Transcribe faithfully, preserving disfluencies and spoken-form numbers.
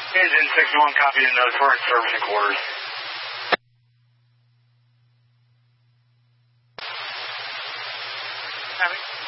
Engine sixty-one, copy to nose for servicing quarters. Copy.